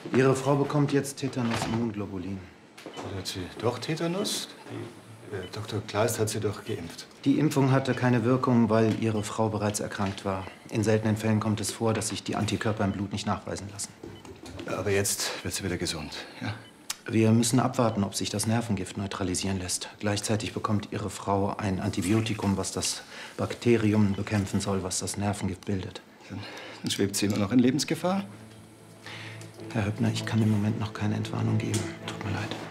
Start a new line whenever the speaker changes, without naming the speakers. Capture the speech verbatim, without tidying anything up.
Ihre Frau bekommt jetzt Tetanus-Immunglobulin.
Oder hat sie doch Tetanus? Die, äh, Doktor Kleist hat sie doch geimpft.
Die Impfung hatte keine Wirkung, weil Ihre Frau bereits erkrankt war. In seltenen Fällen kommt es vor, dass sich die Antikörper im Blut nicht nachweisen lassen.
Aber jetzt wird sie wieder gesund, ja?
Wir müssen abwarten, ob sich das Nervengift neutralisieren lässt. Gleichzeitig bekommt Ihre Frau ein Antibiotikum, was das Bakterium bekämpfen soll, was das Nervengift bildet.
Dann, dann schwebt sie immer noch in Lebensgefahr?
Herr Höppner, ich kann im Moment noch keine Entwarnung geben. Tut mir leid.